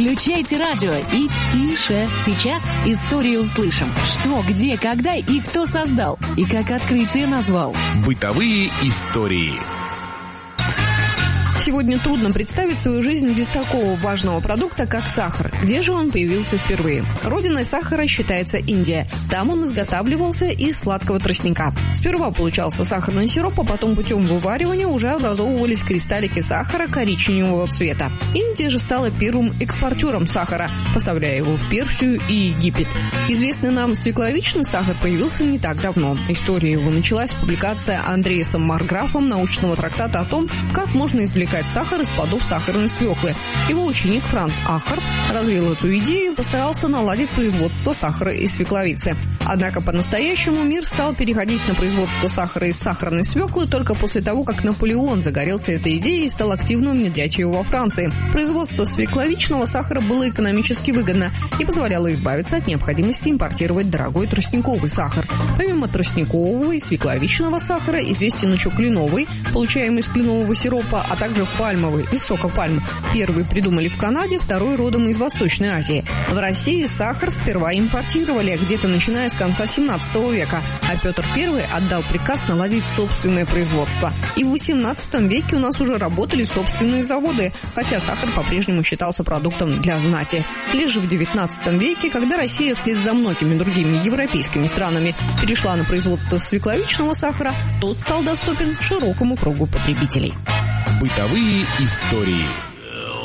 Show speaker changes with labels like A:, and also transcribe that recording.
A: Включайте радио и тише. Сейчас историю услышим. Что, где, когда и кто создал. И как открытие назвал.
B: Бытовые истории.
C: Сегодня трудно представить свою жизнь без такого важного продукта, как сахар. Где же он появился впервые? Родиной сахара считается Индия. Там он изготавливался из сладкого тростника. Сперва получался сахарный сироп, а потом путем вываривания уже образовывались кристаллики сахара коричневого цвета. Индия же стала первым экспортером сахара, поставляя его в Персию и Египет. Известный нам свекловичный сахар появился не так давно. История его началась с публикации Андреасом Марграфом научного трактата о том, как можно извлекать сахар из плодов сахарной свеклы. Его ученик Франц Ахарт развил эту идею и постарался наладить производство сахара из свекловицы. Однако по-настоящему мир стал переходить на производство сахара из сахарной свеклы только после того, как Наполеон загорелся этой идеей и стал активно внедрять ее во Франции. Производство свекловичного сахара было экономически выгодно и позволяло избавиться от необходимости импортировать дорогой тростниковый сахар. Помимо тростникового и свекловичного сахара известен еще кленовый, получаемый из кленового сиропа, а также пальмовый, из сока пальм. Первый придумали в Канаде, второй родом из Восточной Азии. В России сахар сперва импортировали, где-то начиная с конца 17 века, а Петр I отдал приказ наладить собственное производство. И в 18 веке у нас уже работали собственные заводы, хотя сахар по-прежнему считался продуктом для знати. Лишь в 19 веке, когда Россия вслед за многими другими европейскими странами перешла на производство свекловичного сахара, тот стал доступен широкому кругу потребителей.
B: Бытовые истории.